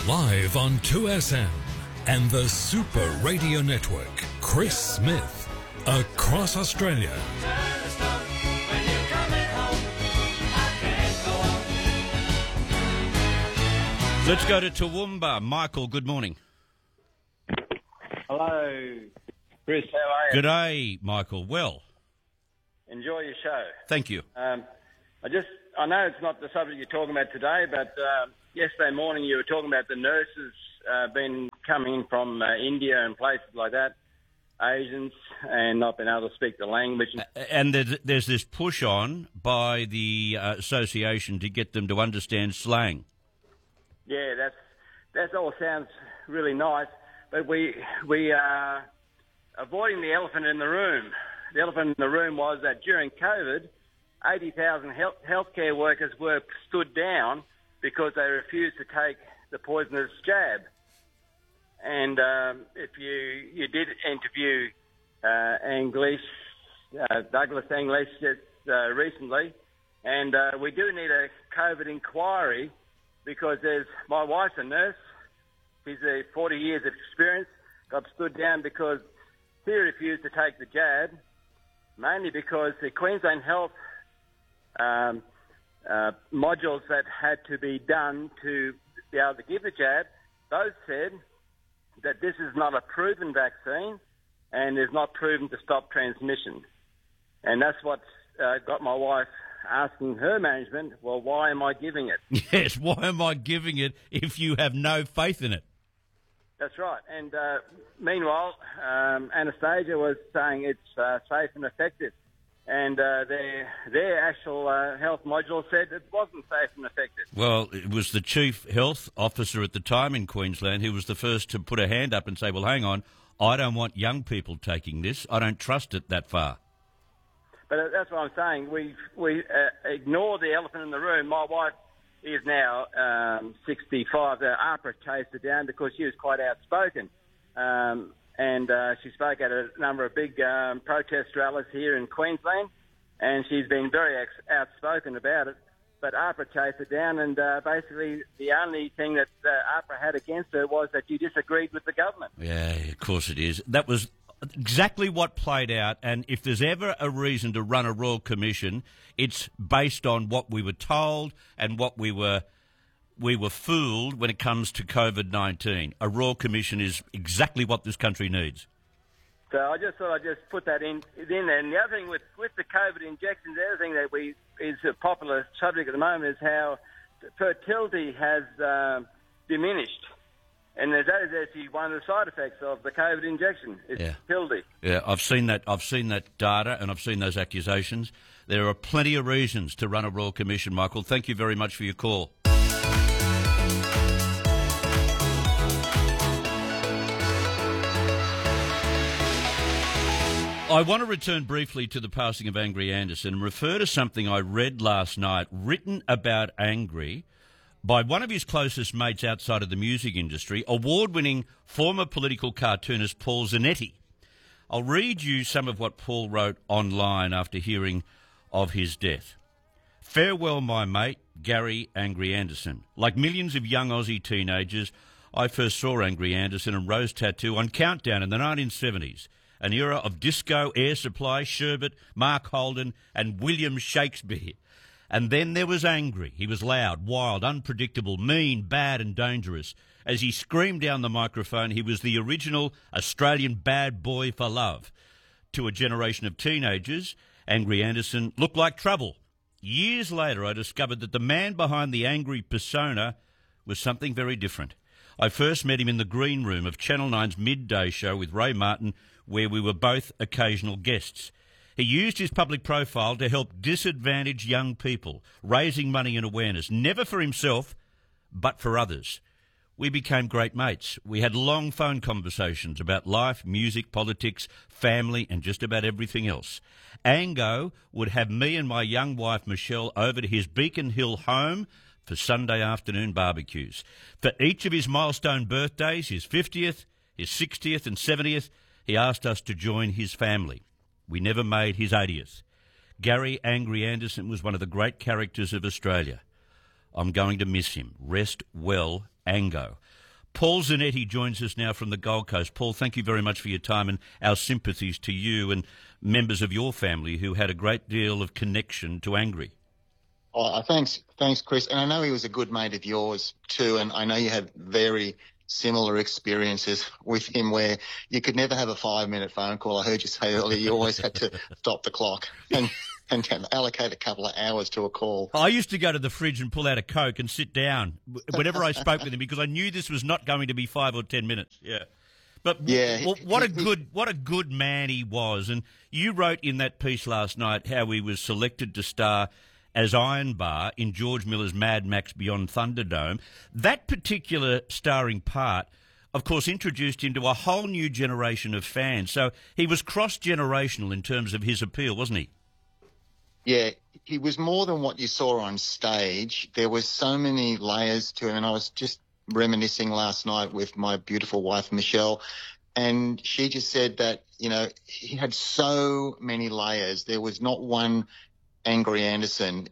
Live on 2SM and the Super Radio Network, Chris Smith, across Australia. Let's go to Toowoomba. Michael, good morning. Hello, Chris. How are you? G'day, Michael. Well, enjoy your show. Thank you. I know it's not the subject you're talking about today, but yesterday morning you were talking about the nurses coming in from India and places like that, Asians, and not being able to speak the language. And there's this push on by the association to get them to understand slang. Yeah, that all sounds really nice, but we are avoiding the elephant in the room. The elephant in the room was that during COVID, 80,000 healthcare workers were stood down because they refused to take the poisonous jab. And if you did interview Douglas English recently, and we do need a COVID inquiry because my wife's a nurse. She's 40 years of experience. Got stood down because he refused to take the jab, mainly because the Queensland Health modules that had to be done to be able to give the jab, those said that this is not a proven vaccine and is not proven to stop transmission. And that's what got my wife asking her management, well, why am I giving it? Yes, why am I giving it if you have no faith in it? That's right. And meanwhile, Anastasia was saying it's safe and effective. And their actual health module said it wasn't safe and effective. Well, it was the chief health officer at the time in Queensland who was the first to put a hand up and say, well, hang on, I don't want young people taking this. I don't trust it that far. But that's what I'm saying. We ignore the elephant in the room. My wife is now 65. AHPRA chased her down because she was quite outspoken. And she spoke at a number of big protest rallies here in Queensland, and she's been very outspoken about it. But AHPRA chased her down, and basically the only thing that AHPRA had against her was that you disagreed with the government. Yeah, of course it is. That was exactly what played out, and if there's ever a reason to run a Royal Commission, it's based on what we were told and what we were fooled when it comes to COVID-19. A Royal Commission is exactly what this country needs. So I just thought I'd just put that in there. And the other thing with the COVID injections, the other thing that is a popular subject at the moment is how fertility has diminished. And that is actually one of the side effects of the COVID injection, is fertility. Yeah, I've seen that data and I've seen those accusations. There are plenty of reasons to run a Royal Commission, Michael. Thank you very much for your call. I want to return briefly to the passing of Angry Anderson and refer to something I read last night written about Angry by one of his closest mates outside of the music industry, award-winning former political cartoonist Paul Zanetti. I'll read you some of what Paul wrote online after hearing of his death. Farewell, my mate, Gary Angry Anderson. Like millions of young Aussie teenagers, I first saw Angry Anderson and Rose Tattoo on Countdown in the 1970s, an era of disco, Air Supply, Sherbet, Mark Holden and William Shakespeare. And then there was Angry. He was loud, wild, unpredictable, mean, bad and dangerous. As he screamed down the microphone, he was the original Australian bad boy for love. To a generation of teenagers, Angry Anderson looked like trouble. Years later, I discovered that the man behind the angry persona was something very different. I first met him in the green room of Channel 9's midday show with Ray Martin, where we were both occasional guests. He used his public profile to help disadvantaged young people, raising money and awareness, never for himself, but for others. We became great mates. We had long phone conversations about life, music, politics, family, and just about everything else. Ango would have me and my young wife, Michelle, over to his Beacon Hill home for Sunday afternoon barbecues. For each of his milestone birthdays, his 50th, his 60th and 70th, he asked us to join his family. We never made his 80th. Gary Angry Anderson was one of the great characters of Australia. I'm going to miss him. Rest well, Ango. Paul Zanetti joins us now from the Gold Coast. Paul, thank you very much for your time, and our sympathies to you and members of your family who had a great deal of connection to Angry. Oh, thanks, Chris. And I know he was a good mate of yours too, and I know you had very similar experiences with him where you could never have a 5-minute phone call. I heard you say earlier you always had to stop the clock and allocate a couple of hours to a call. I used to go to the fridge and pull out a Coke and sit down whenever I spoke with him because I knew this was not going to be 5 or 10 minutes. Yeah. But yeah, what a good man he was. And you wrote in that piece last night how he was selected to star as Iron Bar in George Miller's Mad Max Beyond Thunderdome. That particular starring part, of course, introduced him to a whole new generation of fans. So he was cross-generational in terms of his appeal, wasn't he? Yeah, he was more than what you saw on stage. There was so many layers to him, and I was just reminiscing last night with my beautiful wife, Michelle, and she just said that, he had so many layers. There was not one Angry Anderson.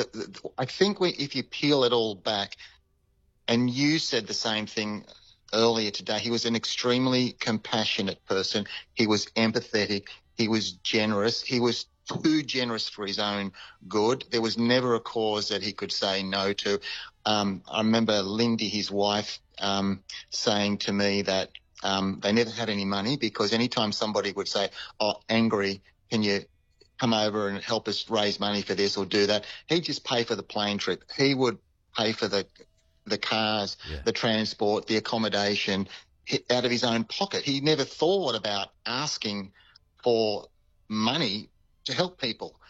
I think if you peel it all back, and you said the same thing earlier today, he was an extremely compassionate person. He was empathetic. He was generous. He was too generous for his own good. There was never a cause that he could say no to. I remember Lindy, his wife, saying to me that they never had any money because anytime somebody would say, "Oh, Angry, can you come over and help us raise money for this or do that?" He'd just pay for the plane trip. He would pay for the cars, the transport, the accommodation out of his own pocket. He never thought about asking for money to help people.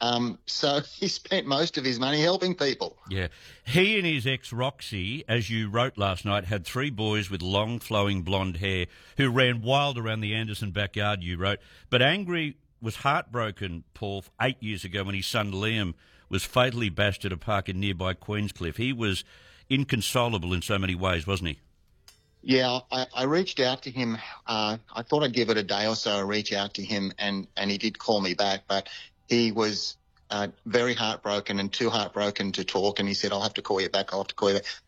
So he spent most of his money helping people. Yeah. He and his ex, Roxy, as you wrote last night, had 3 boys with long flowing blonde hair who ran wild around the Anderson backyard, you wrote. But Angry was heartbroken, Paul, 8 years ago when his son Liam was fatally bashed at a park in nearby Queenscliff. He was inconsolable in so many ways, wasn't he? Yeah, I reached out to him. I thought I'd give it a day or so. I reach out to him, and he did call me back, but he was very heartbroken and too heartbroken to talk. And he said, "I'll have to call you back. I'll have to call you back."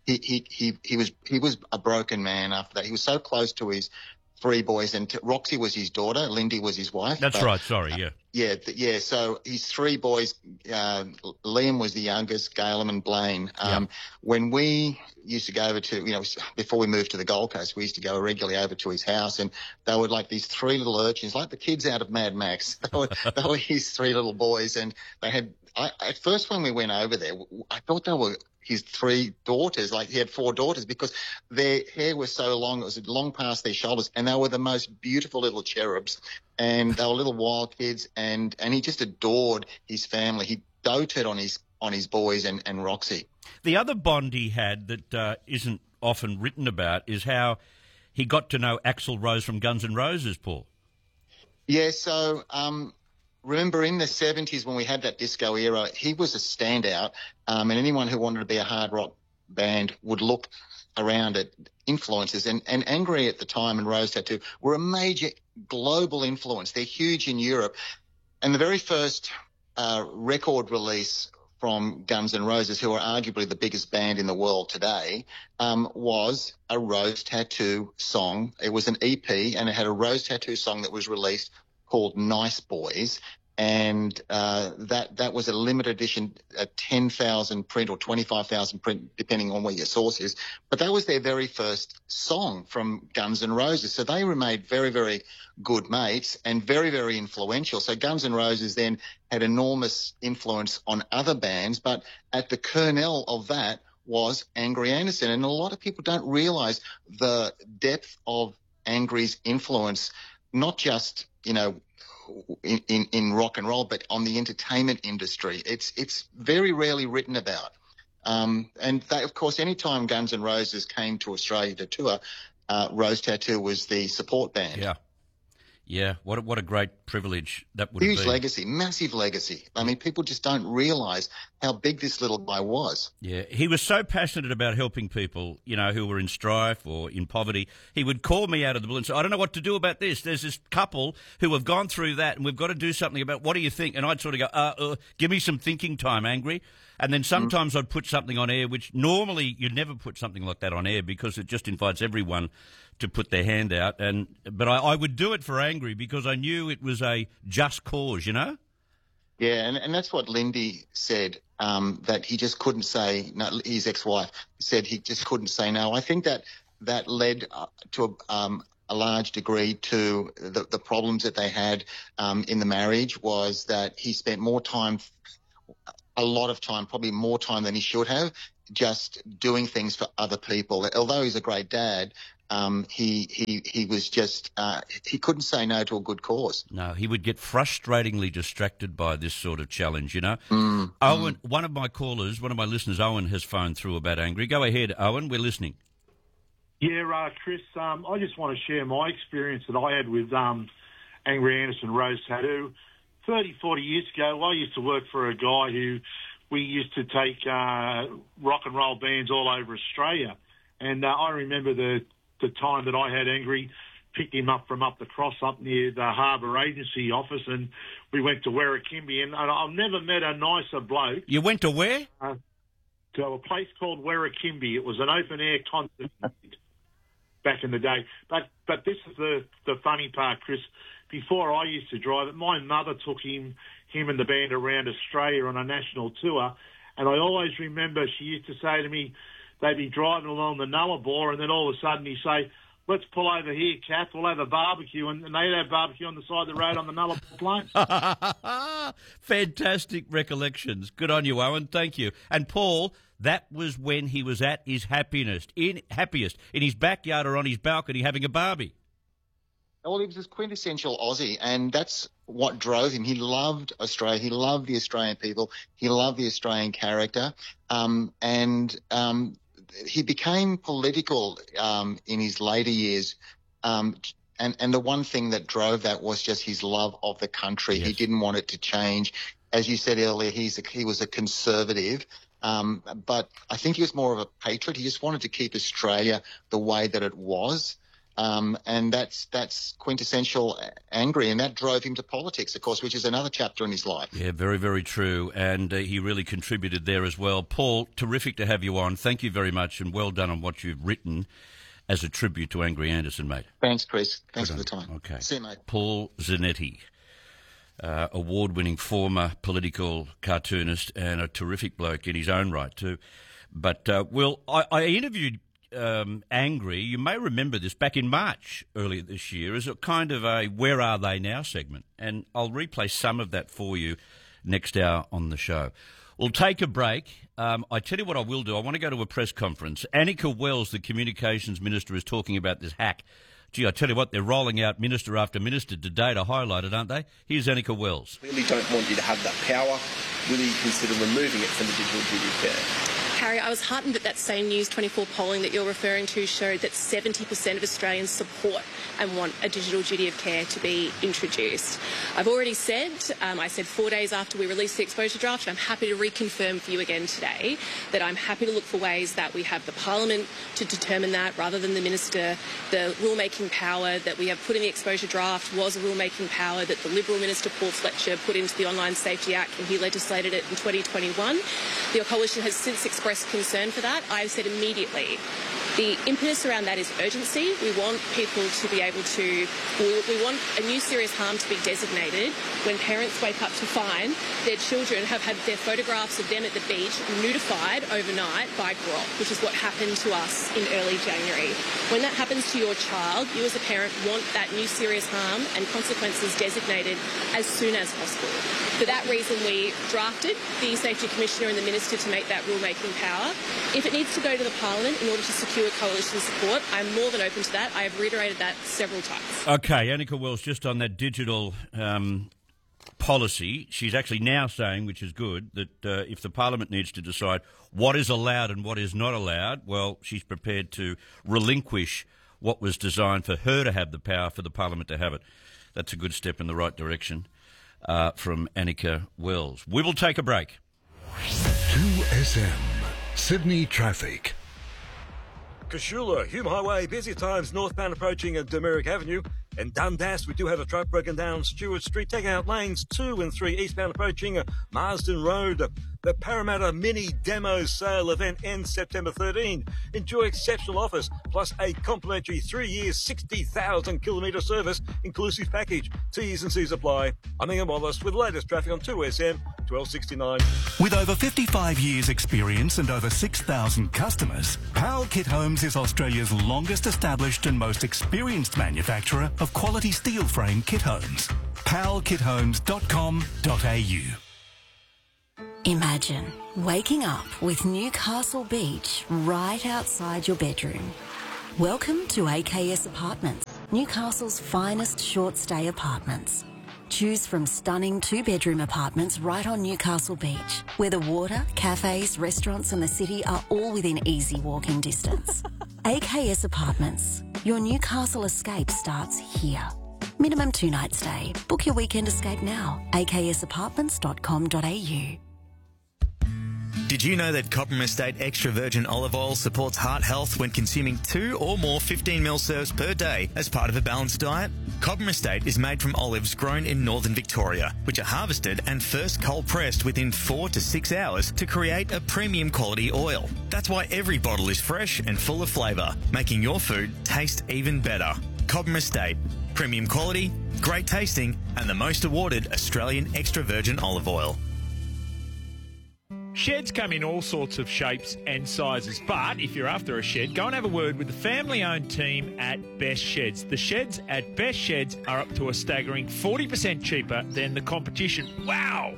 He was a broken man after that. He was so close to his 3 boys, and Roxy was his daughter, Lindy was his wife. That's right. Sorry, yeah. Yeah. So his 3 boys, Liam was the youngest, Galen and Blaine. When we used to go over to, before we moved to the Gold Coast, we used to go regularly over to his house, and they were like these 3 little urchins, like the kids out of Mad Max. They were his 3 little boys, and they had. At first, when we went over there, I thought they were his 3 daughters, like he had 4 daughters, because their hair was so long, it was long past their shoulders, and they were the most beautiful little cherubs, and they were little wild kids, and he just adored his family. He doted on his boys and Roxy. The other bond he had that isn't often written about is how he got to know Axl Rose from Guns N' Roses, Paul. Yeah, so remember in the 70s when we had that disco era, he was a standout, and anyone who wanted to be a hard rock band would look around at influences. And Angry at the time and Rose Tattoo were a major global influence. They're huge in Europe. And the very first record release from Guns N' Roses, who are arguably the biggest band in the world today, was a Rose Tattoo song. It was an EP, and it had a Rose Tattoo song that was released called Nice Boys, and that was a limited edition, a 10,000 print or 25,000 print, depending on where your source is. But that was their very first song from Guns N' Roses. So they remained very, very good mates and very, very influential. So Guns N' Roses then had enormous influence on other bands, but at the kernel of that was Angry Anderson. And a lot of people don't realise the depth of Angry's influence, not just, in rock and roll, but on the entertainment industry. It's very rarely written about. And they, of course, anytime Guns N' Roses came to Australia to tour, Rose Tattoo was the support band. Yeah. What a great privilege that would have been. Huge legacy, massive legacy. I mean, people just don't realise how big this little guy was. Yeah, he was so passionate about helping people, who were in strife or in poverty. He would call me out of the blue and say, "I don't know what to do about this. There's this couple who have gone through that, and we've got to do something about. What do you think?" And I'd sort of go, "Give me some thinking time, Angry." And then sometimes I'd put something on air, which normally you'd never put something like that on air because it just invites everyone to put their hand out. But I would do it for Angry because I knew it was a just cause, you know? Yeah, and that's what Lindy said, that he just couldn't say, no, his ex-wife said he just couldn't say no. I think that led to a large degree to the problems that they had in the marriage, was that he spent more time, a lot of time, probably more time than he should have, just doing things for other people. Although he's a great dad, he was just he couldn't say no to a good cause. No, he would get frustratingly distracted by this sort of challenge, you know. Owen, one of my callers, one of my listeners, Owen, has phoned through about Angry. Go ahead, Owen, we're listening. Yeah, Chris, I just want to share my experience that I had with Angry Anderson Rose Tattoo. 30, 40 years ago, I used to work for a guy who we used to take rock and roll bands all over Australia. And I remember the time that I had Angry, picked him up from up the cross up near the Harbour Agency office, and we went to Werrikimbe, and I've never met a nicer bloke. You went to where? To a place called Werrikimbe. It was an open-air concert back in the day. But this is the funny part, Chris. Before I used to drive it, my mother took him and the band around Australia on a national tour, and I always remember she used to say to me, they'd be driving along the Nullarbor, and then all of a sudden he'd say, let's pull over here, Kath, we'll have a barbecue. And they'd have barbecue on the side of the road on the Nullarbor Plain. Fantastic recollections. Good on you, Owen. Thank you. And Paul, that was when he was at his happiest, in his backyard or on his balcony having a barbie. Well, he was this quintessential Aussie, and that's what drove him. He loved Australia. He loved the Australian people. He loved the Australian character. He became political in his later years. And the one thing that drove that was just his love of the country. Yes. He didn't want it to change. As you said earlier, he was a conservative. But I think he was more of a patriot. He just wanted to keep Australia the way that it was. And that's quintessential Angry, and that drove him to politics, of course, which is another chapter in his life. Yeah, very, very true, and he really contributed there as well. Paul, terrific to have you on. Thank you very much, and well done on what you've written as a tribute to Angry Anderson, mate. Thanks, Chris. Thanks for the time. Okay. See you, mate. Paul Zanetti, award-winning former political cartoonist and a terrific bloke in his own right too. But, I interviewed Angry, you may remember this, back in March earlier this year, as a kind of a Where Are They Now segment, and I'll replay some of that for you next hour on the show. We'll take a break. I tell you what I will do. I want to go to a press conference. Anika Wells, the Communications Minister, is talking about this hack. Gee, I tell you what, they're rolling out minister after minister today to highlight it, aren't they? Here's Anika Wells. Clearly don't want you to have that power. Will you consider removing it from the digital duty of care? Harry, I was heartened that same News 24 polling that you're referring to showed that 70% of Australians support and want a digital duty of care to be introduced. I've already said, I said 4 days after we released the exposure draft, and I'm happy to reconfirm for you again today that I'm happy to look for ways that we have the Parliament to determine that rather than the Minister. The rulemaking power that we have put in the exposure draft was a rulemaking power that the Liberal Minister Paul Fletcher put into the Online Safety Act when he legislated it in 2021. The Coalition has since expressed concern for that. I've said immediately the impetus around that is urgency. We want people to be able to, we want a new serious harm to be designated when parents wake up to find their children have had their photographs of them at the beach nudified overnight by Grok, which is what happened to us in early January. When that happens to your child, you as a parent want that new serious harm and consequences designated as soon as possible. For that reason, we drafted the Safety Commissioner and the Minister to make that rulemaking power. If it needs to go to the Parliament in order to secure coalition support, I'm more than open to that. I have reiterated that several times. Okay, Anika Wells, just on that digital policy, she's actually now saying, which is good, that if the Parliament needs to decide what is allowed and what is not allowed, well, she's prepared to relinquish what was designed for her to have the power for the Parliament to have it. That's a good step in the right direction from Anika Wells. We will take a break. 2SM, Sydney Traffic. Cashula, Hume Highway, busy times northbound approaching at Demerrick Avenue. In Dundas, we do have a truck broken down Stewart Street, taking out lanes 2 and 3 eastbound approaching Marsden Road. The Parramatta Mini Demo Sale event ends September 13. Enjoy exceptional offers, plus a complimentary 3-year, 60,000-kilometre service inclusive package. T's and C's apply. I'm Ian Wallace with the latest traffic on 2SM 1269. With over 55 years experience and over 6,000 customers, Powell Kit Homes is Australia's longest established and most experienced manufacturer of quality steel frame kit homes. powellkithomes.com.au. Imagine waking up with Newcastle Beach right outside your bedroom. Welcome to AKS Apartments, Newcastle's finest short stay apartments. Choose from stunning 2-bedroom apartments right on Newcastle Beach, where the water, cafes, restaurants and the city are all within easy walking distance. AKS Apartments, your Newcastle escape starts here. Minimum 2-night stay. Book your weekend escape now. aksapartments.com.au. Did you know that Cobram Estate Extra Virgin Olive Oil supports heart health when consuming 2 or more 15ml serves per day as part of a balanced diet? Cobram Estate is made from olives grown in northern Victoria, which are harvested and first cold pressed within 4 to 6 hours to create a premium quality oil. That's why every bottle is fresh and full of flavour, making your food taste even better. Cobram Estate. Premium quality, great tasting, and the most awarded Australian extra virgin olive oil. Sheds come in all sorts of shapes and sizes, but if you're after a shed, go and have a word with the family-owned team at Best Sheds. The sheds at Best Sheds are up to a staggering 40% cheaper than the competition. Wow!